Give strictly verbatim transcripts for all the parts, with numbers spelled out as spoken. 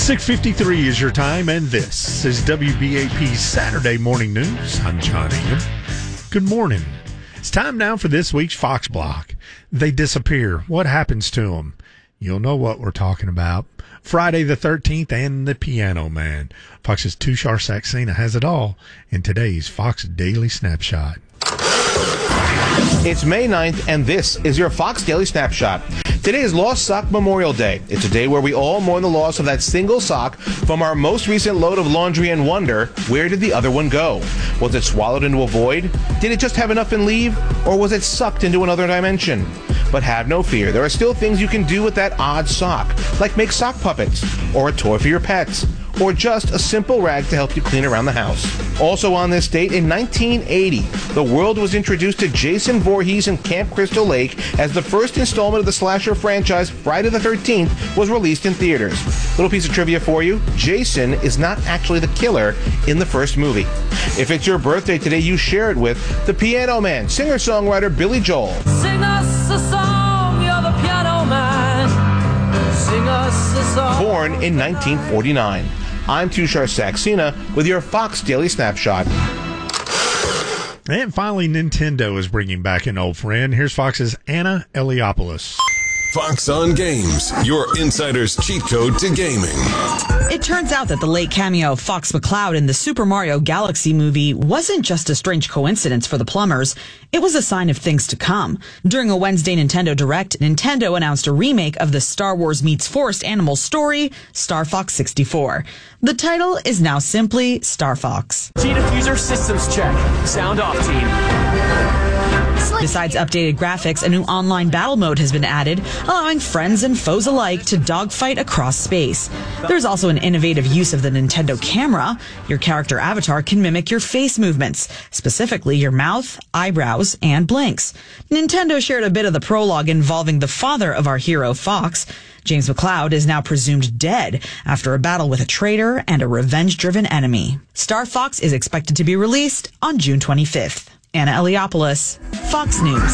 six fifty-three is your time, and this is W B A P Saturday Morning News. I'm John Ingham. Good morning. It's time now for this week's Fox Block. They disappear. What happens to them? You'll know what we're talking about. Friday the thirteenth and the Piano Man. Fox's Tushar Saxena has it all in today's Fox Daily Snapshot. It's May ninth, and this is your Fox Daily Snapshot. Today is Lost Sock Memorial Day. It's a day where we all mourn the loss of that single sock from our most recent load of laundry and wonder, where did the other one go? Was it swallowed into a void? Did it just have enough and leave? Or was it sucked into another dimension? But have no fear, there are still things you can do with that odd sock, like make sock puppets, or a toy for your pets, or just a simple rag to help you clean around the house. Also on this date, in nineteen eighty, the world was introduced to Jason Voorhees in Camp Crystal Lake as the first installment of the slasher franchise Friday the thirteenth was released in theaters. Little piece of trivia for you, Jason is not actually the killer in the first movie. If it's your birthday today, you share it with the Piano Man, singer-songwriter Billy Joel. Sing us a song, you're the Piano Man. Sing us a song. Born in nineteen forty-nine. I'm Tushar Saxena with your Fox Daily Snapshot. And finally, Nintendo is bringing back an old friend. Here's Fox's Anna Eliopoulos. Fox on Games, your insider's cheat code to gaming. It turns out that the late cameo of Fox McCloud in the Super Mario Galaxy movie wasn't just a strange coincidence for the plumbers. It was a sign of things to come. During a Wednesday Nintendo Direct, Nintendo announced a remake of the Star Wars meets Forest Animals story, Star Fox sixty-four. The title is now simply Star Fox. G-Diffuser systems check. Sound off, team. Besides updated graphics, a new online battle mode has been added, allowing friends and foes alike to dogfight across space. There's also an innovative use of the Nintendo camera. Your character avatar can mimic your face movements, specifically your mouth, eyebrows, and blinks. Nintendo shared a bit of the prologue involving the father of our hero, Fox. James McCloud is now presumed dead after a battle with a traitor and a revenge-driven enemy. Star Fox is expected to be released on June twenty-fifth. Anna Eliopoulos, Fox News.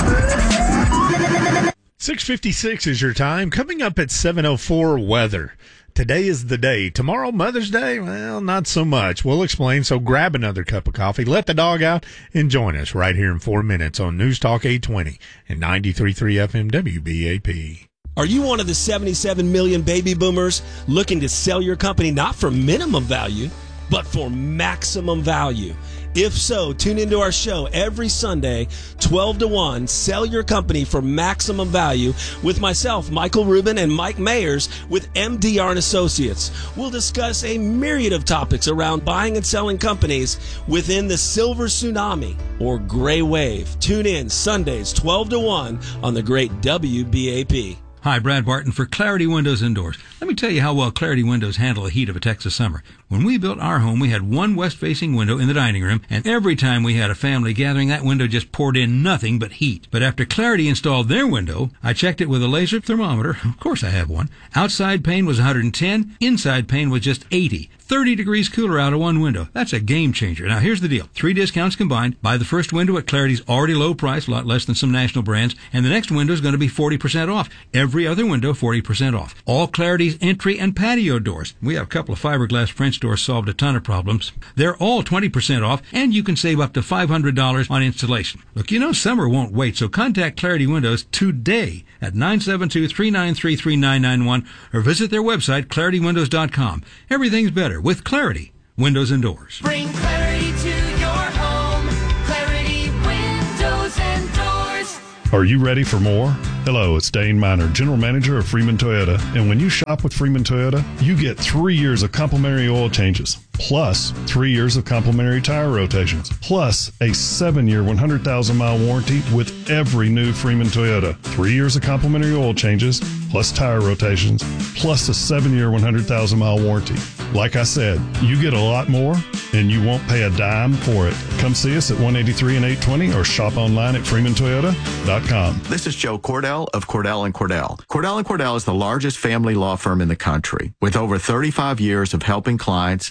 six fifty-six is your time. Coming up at seven oh four, weather. Today is the day. Tomorrow, Mother's Day? Well, not so much. We'll explain, so grab another cup of coffee, let the dog out, and join us right here in four minutes on News Talk eight twenty and ninety-three point three F M W B A P. Are you one of the seventy-seven million baby boomers looking to sell your company not for minimum value, but for maximum value? If so, tune into our show every Sunday, twelve to one, Sell Your Company for Maximum Value, with myself, Michael Rubin, and Mike Mayers with M D R and Associates. We'll discuss a myriad of topics around buying and selling companies within the silver tsunami or gray wave. Tune in Sundays, twelve to one on the great W B A P. Hi, Brad Barton for Clarity Windows Indoors. Let me tell you how well Clarity Windows handle the heat of a Texas summer. When we built our home, we had one west-facing window in the dining room, and every time we had a family gathering, that window just poured in nothing but heat. But after Clarity installed their window, I checked it with a laser thermometer. Of course I have one. Outside pane was one hundred ten, inside pane was just eighty. thirty degrees cooler out of one window. That's a game changer. Now, here's the deal. Three discounts combined. Buy the first window at Clarity's already low price, a lot less than some national brands, and the next window is going to be forty percent off. Every other window, forty percent off. All Clarity's entry and patio doors. We have a couple of fiberglass French doors, solved a ton of problems. They're all twenty percent off, and you can save up to five hundred dollars on installation. Look, you know summer won't wait, so contact Clarity Windows today at nine seven two, three nine three, three nine nine one or visit their website, clarity windows dot com. Everything's better with Clarity Windows and Doors. Bring clarity to your home. Clarity Windows and Doors. Are you ready for more? Hello, it's Dane Miner, General Manager of Freeman Toyota. And when you shop with Freeman Toyota, you get three years of complimentary oil changes, plus three years of complimentary tire rotations, plus a seven-year, one hundred thousand mile warranty with every new Freeman Toyota. Three years of complimentary oil changes, plus tire rotations, plus a seven-year, one hundred thousand mile warranty. Like I said, you get a lot more, and you won't pay a dime for it. Come see us at one eighty-three and eight twenty or shop online at freeman toyota dot com. This is Joe Cordell of Cordell and Cordell. Cordell and Cordell is the largest family law firm in the country, with over thirty-five years of helping clients navigate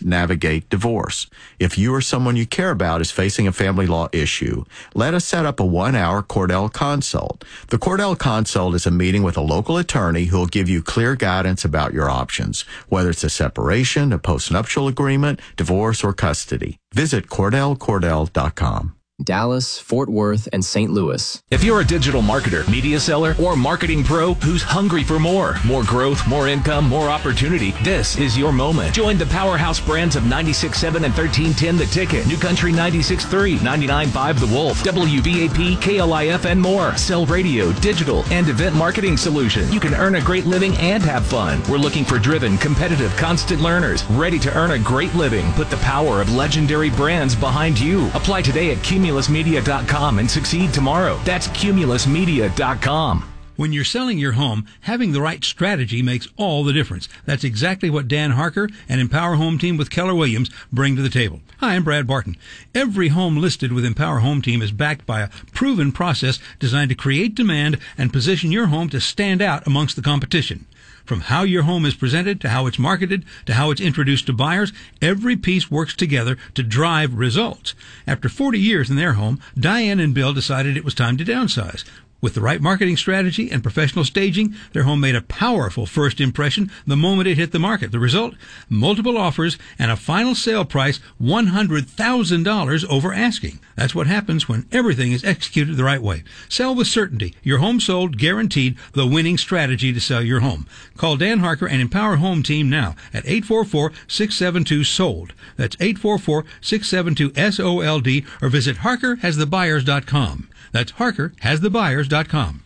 navigate divorce. If you or someone you care about is facing a family law issue, let us set up a one-hour Cordell Consult. The Cordell Consult is a meeting with a local attorney who will give you clear guidance about your options, whether it's a separation, a postnuptial agreement, divorce, or custody. Visit Cordell Cordell dot com. Dallas, Fort Worth, and Saint Louis. If you're a digital marketer, media seller, or marketing pro who's hungry for more, more growth, more income, more opportunity, this is your moment. Join the powerhouse brands of ninety-six point seven and thirteen ten The Ticket, New Country ninety-six point three, ninety-nine point five The Wolf, W B A P, K L I F, and more. Sell radio, digital, and event marketing solution. You can earn a great living and have fun. We're looking for driven, competitive, constant learners, ready to earn a great living. Put the power of legendary brands behind you. Apply today at Cumulus Media dot com and succeed tomorrow. That's Cumulus Media dot com. When you're selling your home, having the right strategy makes all the difference. That's exactly what Dan Harker and Empower Home Team with Keller Williams bring to the table. Hi, I'm Brad Barton. Every home listed with Empower Home Team is backed by a proven process designed to create demand and position your home to stand out amongst the competition. From how your home is presented, to how it's marketed, to how it's introduced to buyers, every piece works together to drive results. After forty years in their home, Diane and Bill decided it was time to downsize. With the right marketing strategy and professional staging, their home made a powerful first impression the moment it hit the market. The result? Multiple offers and a final sale price one hundred thousand dollars over asking. That's what happens when everything is executed the right way. Sell with certainty. Your home sold, guaranteed, the winning strategy to sell your home. Call Dan Harker and Empower Home Team now at eight four four, six seven two, S O L D. That's eight four four, six seven two, S O L D, or visit Harker Has The Buyers dot com. That's Harker Has The Buyers dot com.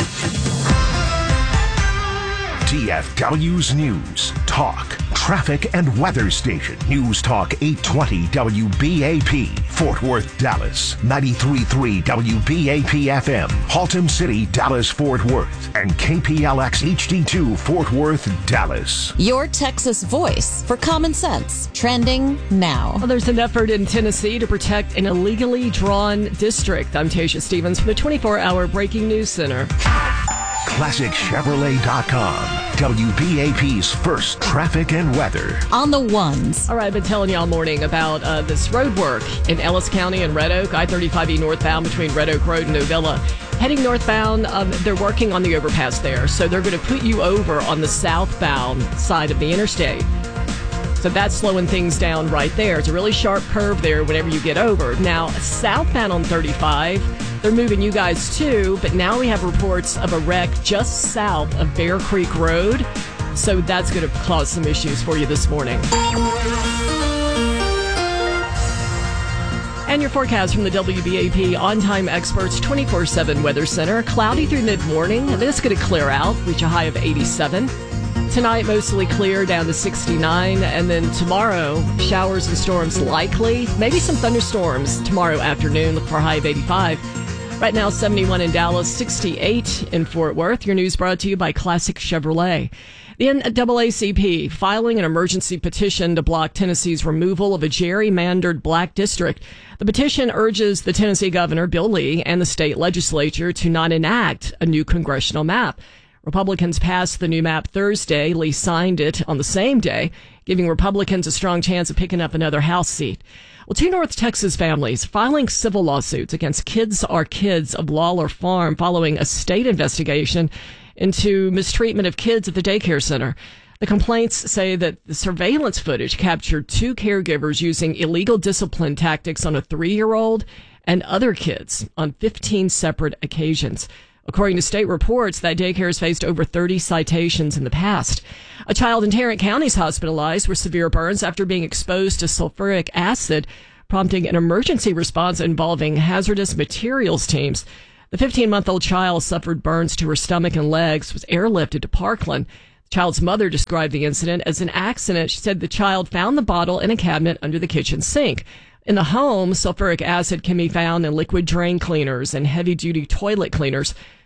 T F W's News, Talk, Traffic and Weather Station. News Talk eight twenty W B A P, Fort Worth, Dallas. ninety-three point three W B A P F M, Haltom City, Dallas, Fort Worth. And K P L X H D two, Fort Worth, Dallas. Your Texas voice for common sense. Trending now. Well, there's an effort in Tennessee to protect an illegally drawn district. I'm Tasha Stevens from the twenty-four hour Breaking News Center. Classic Chevrolet dot com, W B A P's first traffic and weather. On the ones. All right, I've been telling you all morning about uh, this road work in Ellis County and Red Oak, I thirty-five E northbound between Red Oak Road and Novella. Heading northbound, um, they're working on the overpass there, so they're going to put you over on the southbound side of the interstate. So that's slowing things down right there. It's a really sharp curve there whenever you get over. Now, southbound on thirty-five, they're moving you guys too, but now we have reports of a wreck just south of Bear Creek Road. So that's going to cause some issues for you this morning. And your forecast from the W B A P On-Time Experts twenty-four seven Weather Center. Cloudy through mid-morning, and then it's going to clear out, reach a high of eighty-seven. Tonight, mostly clear, down to sixty-nine. And then tomorrow, showers and storms likely. Maybe some thunderstorms tomorrow afternoon. Look for a high of eighty-five. Right now, seventy-one in Dallas, sixty-eight in Fort Worth. Your news brought to you by Classic Chevrolet. The N double A C P filing an emergency petition to block Tennessee's removal of a gerrymandered black district. The petition urges the Tennessee governor, Bill Lee, and the state legislature to not enact a new congressional map. Republicans passed the new map Thursday. Lee signed it on the same day, giving Republicans a strong chance of picking up another House seat. Well, two North Texas families filing civil lawsuits against Kids Are Kids of Lawler Farm following a state investigation into mistreatment of kids at the daycare center. The complaints say that the surveillance footage captured two caregivers using illegal discipline tactics on a three-year-old and other kids on fifteen separate occasions. According to state reports, that daycare has faced over thirty citations in the past. A child in Tarrant County is hospitalized with severe burns after being exposed to sulfuric acid, prompting an emergency response involving hazardous materials teams. The fifteen-month-old child suffered burns to her stomach and legs, was airlifted to Parkland. The child's mother described the incident as an accident. She said the child found the bottle in a cabinet under the kitchen sink. In the home, sulfuric acid can be found in liquid drain cleaners and heavy-duty toilet cleaners.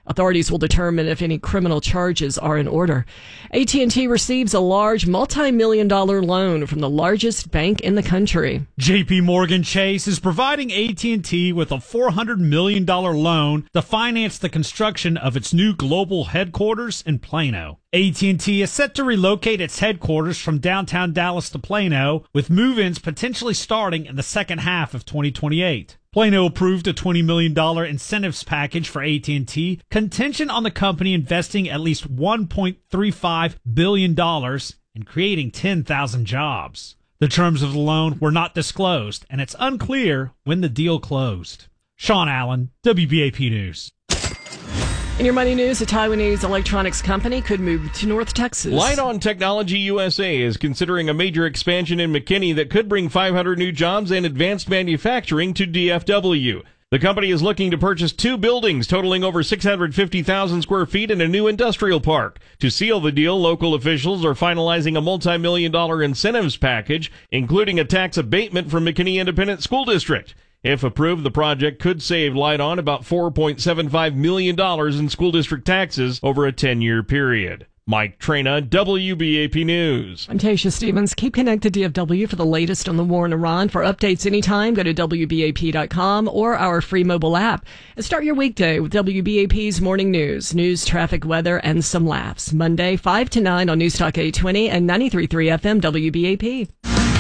Authorities will determine if any criminal charges are in order. A T and T receives a large multi-million dollar loan from the largest bank in the country. J P Morgan Chase is providing A T and T with a four hundred million dollars loan to finance the construction of its new global headquarters in Plano. A T and T is set to relocate its headquarters from downtown Dallas to Plano, with move-ins potentially starting in the second half of twenty twenty-eight. Plano approved a twenty million dollars incentives package for A T and T, contingent on the company investing at least one point three five billion dollars and creating ten thousand jobs. The terms of the loan were not disclosed, and it's unclear when the deal closed. Sean Allen, W B A P News. In your money news, a Taiwanese electronics company could move to North Texas. Lite-On Technology U S A is considering a major expansion in McKinney that could bring five hundred new jobs and advanced manufacturing to D F W. The company is looking to purchase two buildings totaling over six hundred fifty thousand square feet in a new industrial park. To seal the deal, local officials are finalizing a multi-million dollar incentives package, including a tax abatement from McKinney Independent School District. If approved, the project could save Lite-On about four point seven five million dollars in school district taxes over a ten-year period. Mike Trena, W B A P News. I'm Tasha Stevens. Keep connected to D F W for the latest on the war in Iran. For updates anytime, go to W B A P dot com or our free mobile app. And start your weekday with W B A P's Morning News. News, traffic, weather, and some laughs. Monday, five to nine on News Talk eight twenty and ninety-three point three F M W B A P.